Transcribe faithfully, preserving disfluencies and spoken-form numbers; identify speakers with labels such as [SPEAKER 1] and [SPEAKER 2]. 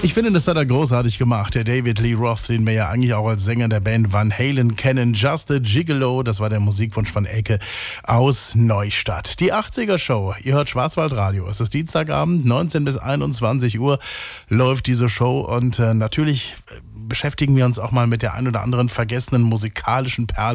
[SPEAKER 1] Ich finde, das hat er großartig gemacht. Der David Lee Roth, den wir ja eigentlich auch als Sänger der Band Van Halen kennen. Just a Gigolo, das war der Musikwunsch von Ecke aus Neustadt. Die achtziger Show, ihr hört Schwarzwaldradio. Es ist Dienstagabend, neunzehn bis einundzwanzig Uhr läuft diese Show und äh, natürlich beschäftigen wir uns auch mal mit der ein oder anderen vergessenen musikalischen Perle